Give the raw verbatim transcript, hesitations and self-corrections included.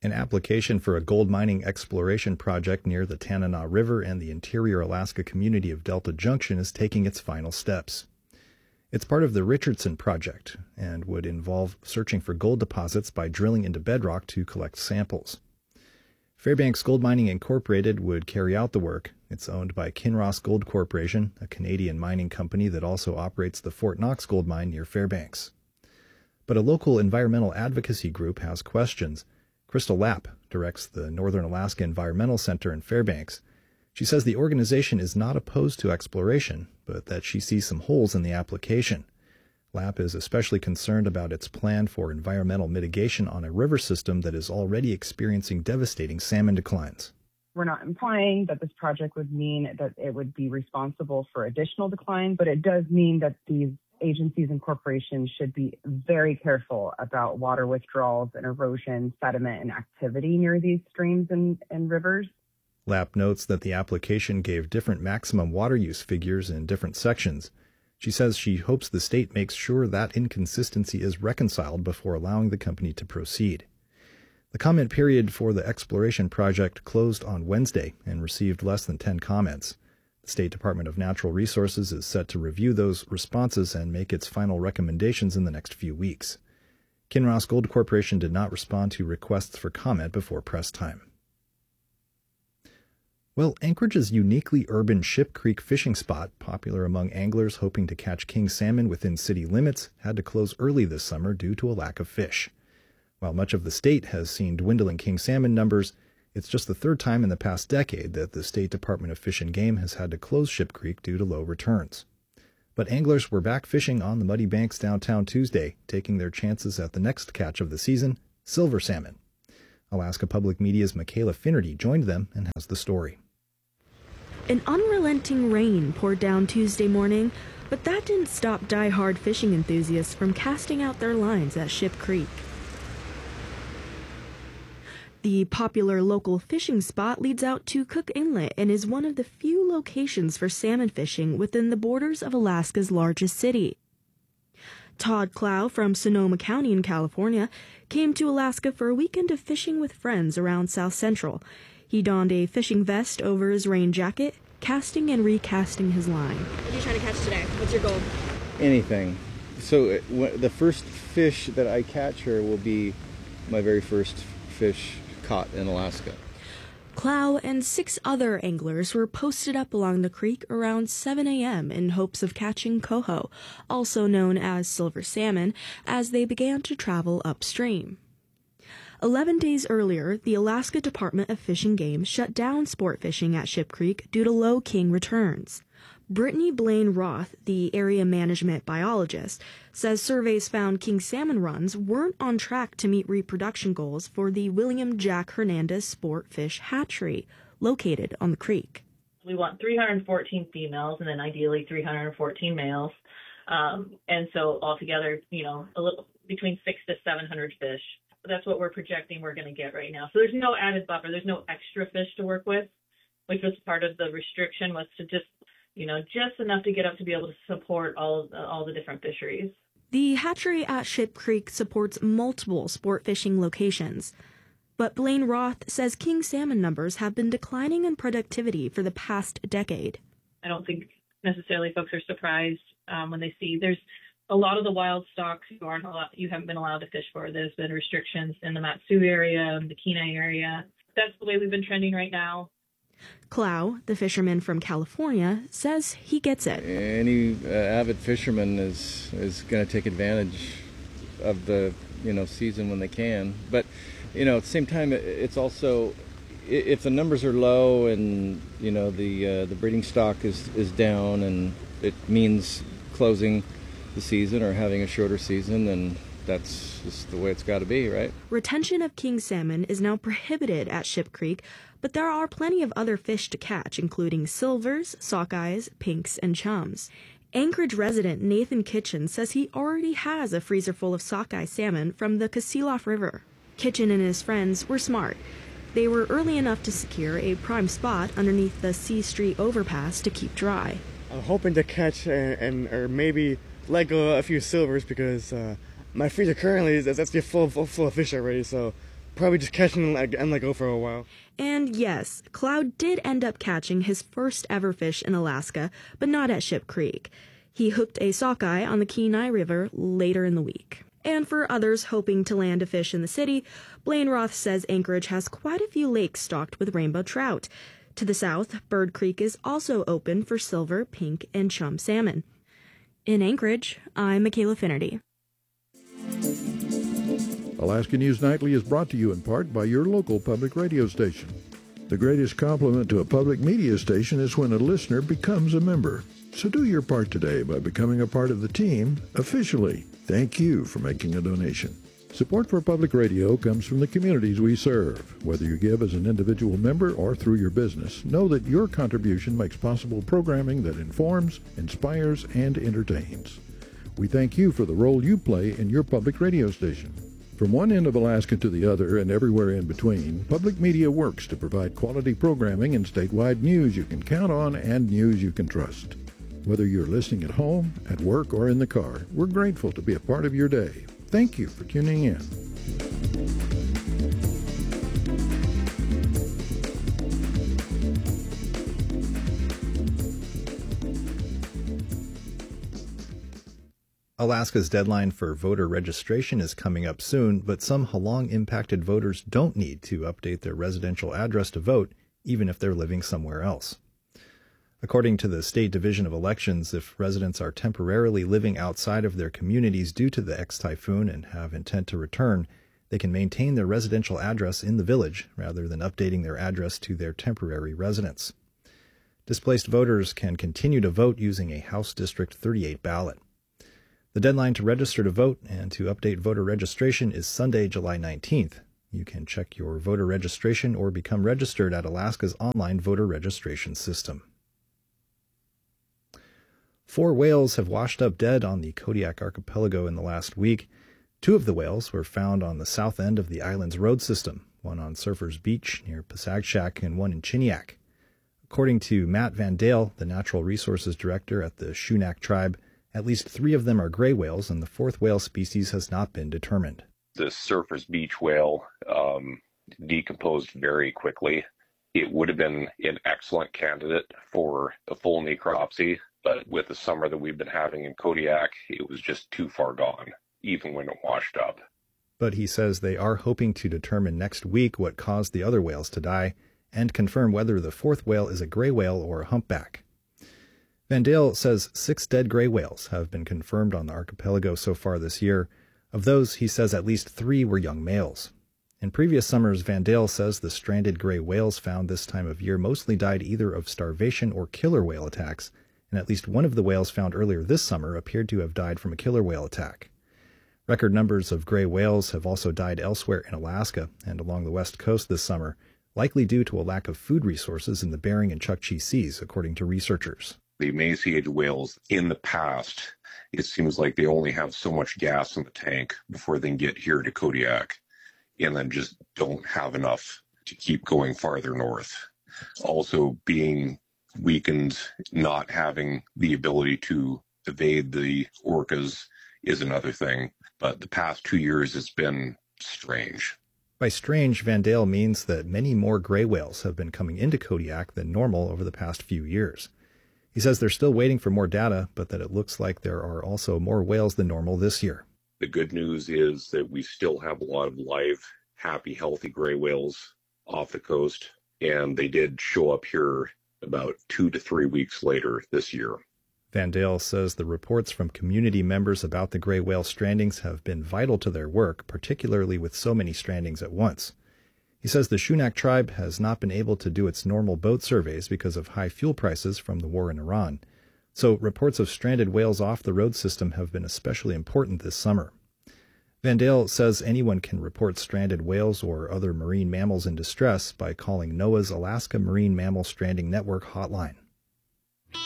An application for a gold mining exploration project near the Tanana River and the interior Alaska community of Delta Junction is taking its final steps. It's part of the Richardson Project and would involve searching for gold deposits by drilling into bedrock to collect samples. Fairbanks Gold Mining Incorporated would carry out the work. It's owned by Kinross Gold Corporation, a Canadian mining company that also operates the Fort Knox gold mine near Fairbanks. But a local environmental advocacy group has questions. Crystal Lapp directs the Northern Alaska Environmental Center in Fairbanks. She says the organization is not opposed to exploration, but that she sees some holes in the application. Lapp is especially concerned about its plan for environmental mitigation on a river system that is already experiencing devastating salmon declines. We're not implying that this project would mean that it would be responsible for additional decline, but it does mean that these agencies and corporations should be very careful about water withdrawals and erosion, sediment, and activity near these streams and, and rivers. Lapp notes that the application gave different maximum water use figures in different sections. She says she hopes the state makes sure that inconsistency is reconciled before allowing the company to proceed. The comment period for the exploration project closed on Wednesday and received less than ten comments. The State Department of Natural Resources is set to review those responses and make its final recommendations in the next few weeks. Kinross Gold Corporation did not respond to requests for comment before press time. Well, Anchorage's uniquely urban Ship Creek fishing spot, popular among anglers hoping to catch king salmon within city limits, had to close early this summer due to a lack of fish. While much of the state has seen dwindling king salmon numbers, it's just the third time in the past decade that the State Department of Fish and Game has had to close Ship Creek due to low returns. But anglers were back fishing on the muddy banks downtown Tuesday, taking their chances at the next catch of the season, silver salmon. Alaska Public Media's Michaela Finnerty joined them and has the story. An unrelenting rain poured down Tuesday morning, but that didn't stop die-hard fishing enthusiasts from casting out their lines at Ship Creek. The popular local fishing spot leads out to Cook Inlet and is one of the few locations for salmon fishing within the borders of Alaska's largest city. Todd Clow from Sonoma County in California came to Alaska for a weekend of fishing with friends around South Central. He donned a fishing vest over his rain jacket, casting and recasting his line. What are you trying to catch today? What's your goal? Anything. So uh, the first fish that I catch here will be my very first fish caught in Alaska. Clow and six other anglers were posted up along the creek around seven a.m. in hopes of catching coho, also known as silver salmon, as they began to travel upstream. Eleven days earlier, the Alaska Department of Fish and Game shut down sport fishing at Ship Creek due to low king returns. Brittany Blaine Roth, the area management biologist, says surveys found king salmon runs weren't on track to meet reproduction goals for the William Jack Hernandez Sport Fish Hatchery, located on the creek. We want three hundred fourteen females and then ideally three hundred fourteen males. Um, and so altogether, you know, a little between six to seven hundred fish. That's what we're projecting we're going to get right now. So there's no added buffer. There's no extra fish to work with, which was part of the restriction, was to just you know, just enough to get up to be able to support all uh, all the different fisheries. The hatchery at Ship Creek supports multiple sport fishing locations. But Blaine Roth says king salmon numbers have been declining in productivity for the past decade. I don't think necessarily folks are surprised um, when they see there's a lot of the wild stocks you aren't allowed, you haven't been allowed to fish for. There's been restrictions in the Mat-Su area, the Kenai area. That's the way we've been trending right now. Clow, the fisherman from California, says he gets it. Any uh, avid fisherman is is going to take advantage of the you know season when they can. But you know at the same time, it's also if the numbers are low and you know the uh, the breeding stock is is down and it means closing the season or having a shorter season, then that's just the way it's got to be, right? Retention of king salmon is now prohibited at Ship Creek, but there are plenty of other fish to catch, including silvers, sockeyes, pinks, and chums. Anchorage resident Nathan Kitchen says he already has a freezer full of sockeye salmon from the Kasilof River. Kitchen and his friends were smart. They were early enough to secure a prime spot underneath the C Street overpass to keep dry. I'm hoping to catch and, and or maybe let go a few silvers because uh, my freezer currently is that's full, full full of fish already. So Probably just catching and like, and let go for a while. And yes, Cloud did end up catching his first ever fish in Alaska, but not at Ship Creek. He hooked a sockeye on the Kenai River later in the week. And for others hoping to land a fish in the city, Blaine Roth says Anchorage has quite a few lakes stocked with rainbow trout. To the south, Bird Creek is also open for silver, pink, and chum salmon. In Anchorage, I'm Michaela Finnerty. Alaska News Nightly is brought to you in part by your local public radio station. The greatest compliment to a public media station is when a listener becomes a member. So do your part today by becoming a part of the team officially. Thank you for making a donation. Support for public radio comes from the communities we serve. Whether you give as an individual member or through your business, know that your contribution makes possible programming that informs, inspires, and entertains. We thank you for the role you play in your public radio station. From one end of Alaska to the other and everywhere in between, public media works to provide quality programming and statewide news you can count on and news you can trust. Whether you're listening at home, at work, or in the car, we're grateful to be a part of your day. Thank you for tuning in. Alaska's deadline for voter registration is coming up soon, but some Halong-impacted voters don't need to update their residential address to vote, even if they're living somewhere else. According to the State Division of Elections, if residents are temporarily living outside of their communities due to the X-typhoon and have intent to return, they can maintain their residential address in the village rather than updating their address to their temporary residence. Displaced voters can continue to vote using a House District thirty-eight ballot. The deadline to register to vote and to update voter registration is Sunday, July nineteenth. You can check your voter registration or become registered at Alaska's online voter registration system. Four whales have washed up dead on the Kodiak Archipelago in the last week. Two of the whales were found on the south end of the island's road system, one on Surfers Beach near Pasagshak and one in Chiniak. According to Matt Van Dale, the Natural Resources Director at the Shunak Tribe, at least three of them are gray whales, and the fourth whale species has not been determined. The Surfers Beach whale um, decomposed very quickly. It would have been an excellent candidate for a full necropsy, but with the summer that we've been having in Kodiak, it was just too far gone, even when it washed up. But he says they are hoping to determine next week what caused the other whales to die and confirm whether the fourth whale is a gray whale or a humpback. Van Dale says six dead gray whales have been confirmed on the archipelago so far this year. Of those, he says at least three were young males. In previous summers, Van Dale says the stranded gray whales found this time of year mostly died either of starvation or killer whale attacks, and at least one of the whales found earlier this summer appeared to have died from a killer whale attack. Record numbers of gray whales have also died elsewhere in Alaska and along the west coast this summer, likely due to a lack of food resources in the Bering and Chukchi Seas, according to researchers. The emaciated whales in the past, it seems like they only have so much gas in the tank before they can get here to Kodiak, and then just don't have enough to keep going farther north. Also being weakened, not having the ability to evade the orcas is another thing. But the past two years it's been strange. By strange, Van Dale means that many more gray whales have been coming into Kodiak than normal over the past few years. He says they're still waiting for more data, but that it looks like there are also more whales than normal this year. The good news is that we still have a lot of live, happy, healthy gray whales off the coast, and they did show up here about two to three weeks later this year. Van Dale says the reports from community members about the gray whale strandings have been vital to their work, particularly with so many strandings at once. He says the Shunak tribe has not been able to do its normal boat surveys because of high fuel prices from the war in Iran. So reports of stranded whales off the road system have been especially important this summer. Van Dale says anyone can report stranded whales or other marine mammals in distress by calling NOAA's Alaska Marine Mammal Stranding Network hotline.